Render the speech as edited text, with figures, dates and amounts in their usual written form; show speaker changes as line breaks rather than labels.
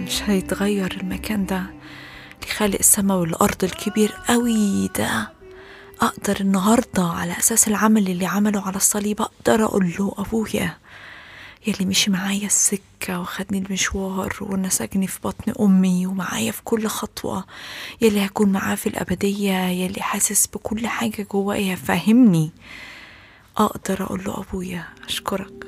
مش هيتغير المكان ده اللي خالق السما والأرض الكبير قوي ده. أقدر النهاردة على أساس العمل اللي عمله على الصليب أقدر أقول له أبويا يلي مشي معايا السكة وخدني المشوار ونسجني في بطن أمي ومعايا في كل خطوة، يلي هكون معاه في الأبدية، يلي حاسس بكل حاجة جوايا فاهمني. أقدر أقول له أبويا أشكرك.